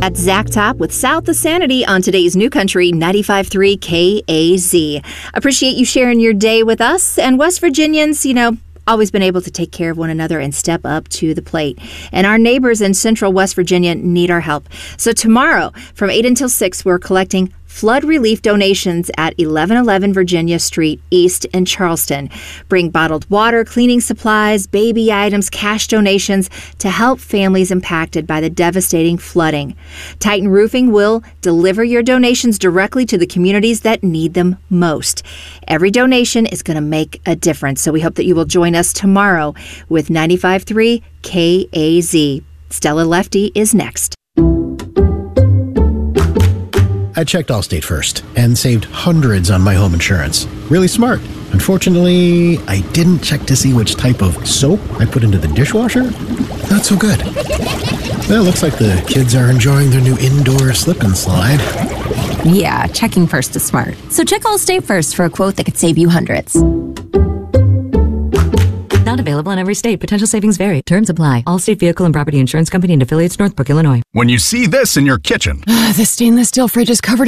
At Zach Top with South of Sanity on today's New Country 95.3 KAZ. Appreciate you sharing your day with us. And West Virginians, always been able to take care of one another and step up to the plate. And our neighbors in central West Virginia need our help. So tomorrow, from 8 until 6, we're collecting flood relief donations at 1111 Virginia Street East in Charleston. Bring bottled water, cleaning supplies, baby items, cash donations to help families impacted by the devastating flooding. Titan Roofing will deliver your donations directly to the communities that need them most. Every donation is going to make a difference, so we hope that you will join us tomorrow with 95.3 KAZ. Stella Lefty is next. I checked Allstate first and saved hundreds on my home insurance. Really smart. Unfortunately, I didn't check to see which type of soap I put into the dishwasher. Not so good. Well, looks like the kids are enjoying their new indoor slip and slide. Yeah, checking first is smart. So check Allstate first for a quote that could save you hundreds. Not available in every state. Potential savings vary. Terms apply. Allstate Vehicle and Property Insurance Company and affiliates, Northbrook, Illinois. When you see this in your kitchen. The stainless steel fridge is covered